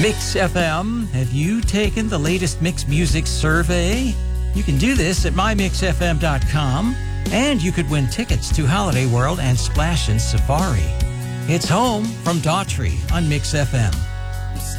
Mix FM, have you taken the latest Mix Music survey? You can do this at mymixfm.com, and you could win tickets to Holiday World and Splash in Safari. It's Home from Daughtry on Mix FM.